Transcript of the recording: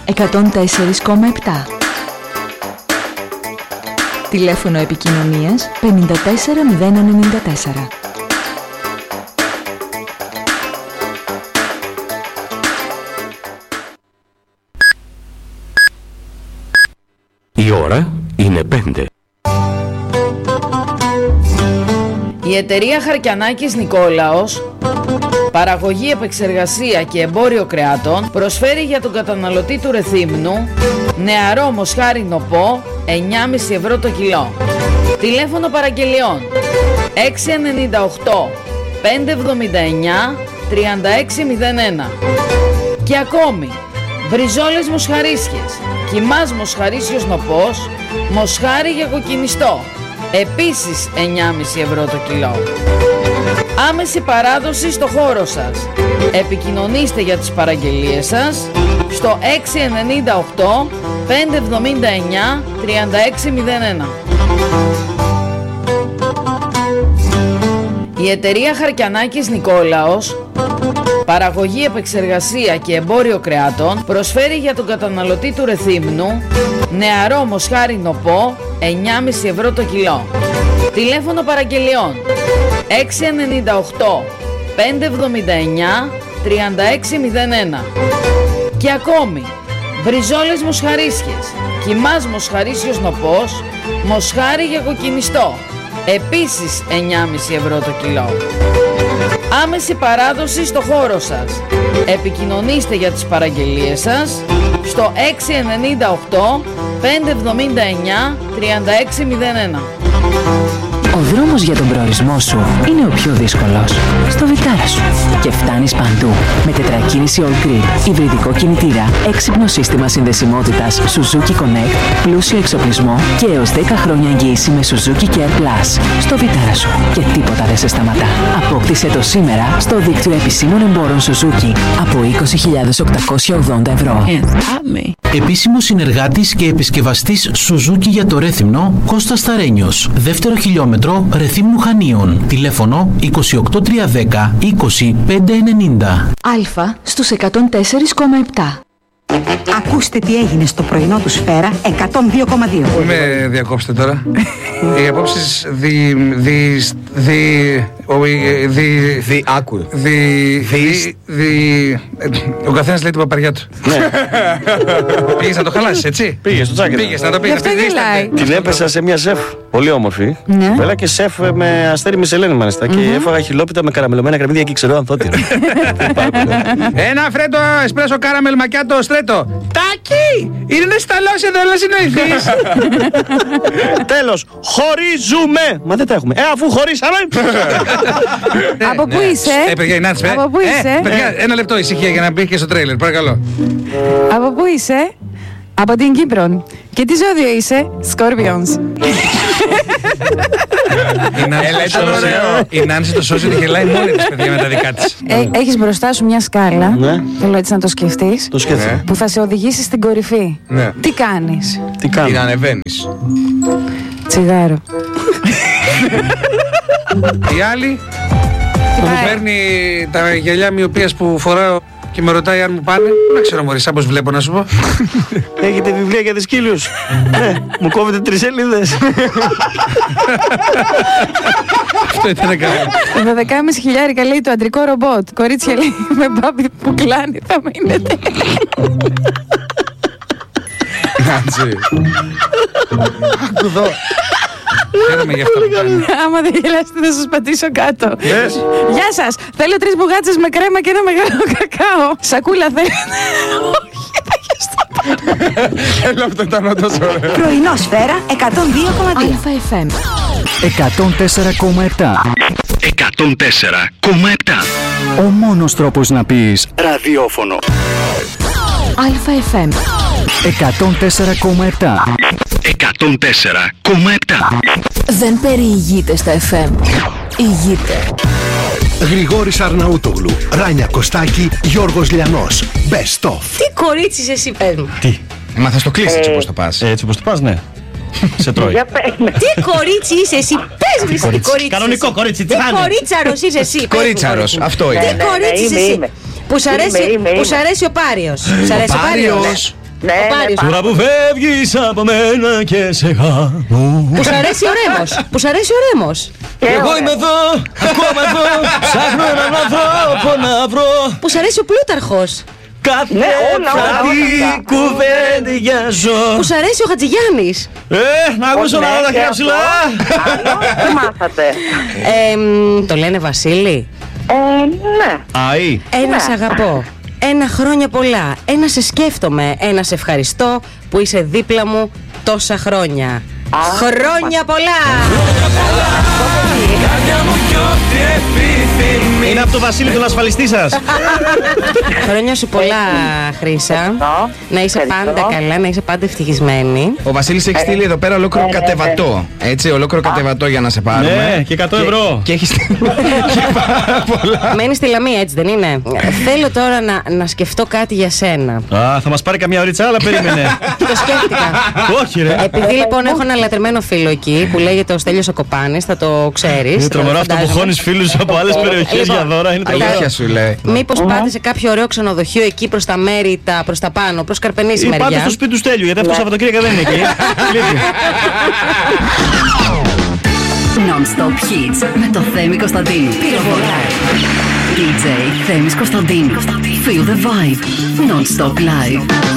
104,7. Τηλέφωνο επικοινωνίας 54094. Η ώρα είναι 5. Η εταιρεία Χαρκιανάκης Νικόλαος, παραγωγή, επεξεργασία και εμπόριο κρεάτων, προσφέρει για τον καταναλωτή του Ρεθύμνου νεαρό μοσχάρι νοπό 9,5 ευρώ το κιλό. Τηλέφωνο παραγγελιών 698 579 3601. Και ακόμη μπριζόλες μοσχαρίσιες, κιμάς μοσχαρίσιος νοπός, μοσχάρι για κοκκινιστό, επίσης 9,5 ευρώ το κιλό. Άμεση παράδοση στο χώρο σας. Επικοινωνήστε για τις παραγγελίες σας στο 698 579 3601. Η εταιρεία Χαρκιανάκης Νικόλαος, παραγωγή, επεξεργασία και εμπόριο κρεάτων, προσφέρει για τον καταναλωτή του Ρεθύμνου νεαρό μοσχάρι νοπό 9,5 ευρώ το κιλό. Τηλέφωνο παραγγελιών 698 579 3601. Και ακόμη μπριζόλες μοσχαρίσιες, κιμάς μοσχαρίσιος νοπός, μοσχάρι για κοκκινιστό, επίσης 9,5 ευρώ το κιλό. Άμεση παράδοση στο χώρο σας. Επικοινωνήστε για τις παραγγελίες σας στο 698 579 3601. Ο δρόμος για τον προορισμό σου είναι ο πιο δύσκολος. Στο Βιτάρα σου. Και φτάνεις παντού. Με τετρακίνηση All Green, υβριδικό κινητήρα, έξυπνο σύστημα συνδεσιμότητας Suzuki Connect, πλούσιο εξοπλισμό και έως 10 χρόνια εγγύηση με Suzuki Care Plus. Στο Βιτάρα σου. Και τίποτα δεν σε σταματά. Απόκτησε το σήμερα στο δίκτυο επισήμων εμπόρων Suzuki από 20.880 ευρώ. Επίσημος συνεργάτης και επισκευαστής Suzuki για το Ρέθυμνο, Κώστας Σταρένιος. Δεύτερο χιλιόμετρο Ρεθύμνου Χανίων. Τηλέφωνο 28310 20590. Αλφα στους 104,7. Ακούστε τι έγινε στο πρωινό του Σφαίρα 102,2. Με διακόψτε τώρα. Οι απόψεις ο καθένας λέει την παπαριά του. Πήγες να το χαλάσεις, έτσι? Πήγες στο τσάκι. Πήγες να το πεις. Την έπεσα σε μια σεφ. Πολύ όμορφη. Πέλα και σεφ με αστέρι μισελένη μάλιστα. Και έφαγα χιλόπιτα με καραμελωμένα κρεμμύδια και ξέρω ανθότυρα. Ένα φρέτο εσπρέσο κάραμελ μακιάτο στρέτο. Τάκι! Είναι σταλός εδώ, αλλά συνοηθείς. Τέλος, χωρίζουμε! Μα δεν τα έχουμε. Αφού χωρίσαμε! Από πού είσαι? Από πού είσαι? Ένα λεπτό ησυχία για να μπει και στο τρέιλερ, παρακαλώ. Από πού είσαι? Από την Κύπρο. Και τι ζώδιο είσαι? Σκόρπιονς. Η Νάνση το σώζει ότι γελάει μόνη της, παιδιά, με τα δικά της. Έχεις μπροστά σου μια σκάλα. Θέλω έτσι να το σκεφτείς. Το σκέφτομαι. Που θα σε οδηγήσει στην κορυφή. Τι κάνεις? Την ανεβαίνεις. Τσιγάρο. Η άλλη που μου παίρνει τα γυαλιά μοιοπίας που φοράω και με ρωτάει αν μου πάνε. Δεν ξέρω μωρί, σαν πως βλέπω να σου πω. Έχετε βιβλία για τις σκύλους? Ναι, μου κόβετε 3 σελίδες. Αυτό ήταν καλό. 12.500 λέει το αντρικό ρομπότ. Κορίτσια λέει με μπάμπι που κλάνει θα μείνετε. Νάντζη. Άκου εδώ. Χαίρομαι για αυτό που κάνει. Άμα δεν γελάσετε θα σας πατήσω κάτω. Γεια σας. Θέλω 3 μπουγάτσες με κρέμα και ένα μεγάλο κακάο. Σακούλα θέλετε? Όχι, θα χεστώ. Έλα, αυτό ήταν όντως ωραίο. Πρωινό Σφαίρα 102,2. Αλφα FM 104,7. 104,7. Ο μόνος τρόπος να πεις ραδιόφωνο. Αλφα FM 104,7. 104,7. Δεν περιηγείται στα FM. Ηγείται. Γρηγόρης Αρναούτογλου, Ράνια Κωστάκη, Γιώργος Λιανός. Best of. Τι κορίτσι είσαι εσύ, πες μου? Τι? Μα θα στο κλείσει έτσι όπως το πας. Έτσι όπως το πας, ναι. Σε τρώει. Τι κορίτσι είσαι εσύ, πες μου εσύ τι κορίτσι. Κανονικό κορίτσι, τι θα είναι? Τι κορίτσαρος είσαι εσύ? Κορίτσαρος, αυτό είναι. Τι κορίτσι είσαι εσύ? Που σ' αρέσει ο Πάριος. Σ' αρέσει ο Πάριος? Ναι, τώρα που φεύγεις από μένα και σε χάνω. Που σ' αρέσει ο Ρέμος. Που σ' αρέσει ο Ρέμος. Εγώ είμαι εδώ, ακόμα εδώ. Ψάχνω έναν άνθρωπο να βρω. Που σ' αρέσει ο Πλούταρχος. Κάθε φρατή κουβέντιαζω. Που σ' αρέσει ο Χατζηγιάννης. Να ακούσω να δω τα χέρια ψηλά. Τι μάθατε? Το λένε Βασίλη. Ναι. Αΐ. Ένα σ' αγαπώ. Ένα χρόνια πολλά. Ένα σε σκέφτομαι. Ένα σε ευχαριστώ που είσαι δίπλα μου τόσα χρόνια. Χρόνια πολλά! Είναι από το Βασίλη τον ασφαλιστή σας. Χρόνια σου πολλά, Χρύσα. Να είσαι πάντα καλά, να είσαι πάντα ευτυχισμένη. Ο Βασίλης έχει στείλει εδώ πέρα ολόκληρο κατεβατό. Έτσι, ολόκληρο κατεβατό για να σε πάρουμε. Ναι, και 100 ευρώ. Και έχει στείλει πάρα πολλά. Μένει στη Λαμία, έτσι δεν είναι? Θέλω τώρα να σκεφτώ κάτι για σένα. Α, θα μας πάρει καμιά ωρίτσα, αλλά περίμενε. Το σκέφτηκα. Όχι, ρε. Επειδή λοιπόν έχω ένα λατρεμένο φίλο εκεί που λέγεται ο Στέλιος ο Κοπάνης, θα το ξέρεις. Είναι τρομερό αυτό που χώνεις φίλους από άλλες περιοχές για δώρα. Είναι τρομερό. Αλήθεια σου λέει. Μήπως πάτε σε κάποιο ωραίο ξενοδοχείο εκεί προς τα μέρη, προς τα πάνω, προς Καρπενήσι μεριά. Πάτε στο σπίτι του Στέλιου, γιατί αυτό το Σαββατοκύριακο δεν είναι εκεί. Non-stop hits με το Θέμη Κωνσταντίνου. Πυροβολά. DJ Θέμης Κωνσταντίνου. Feel the vibe. Non-stop live.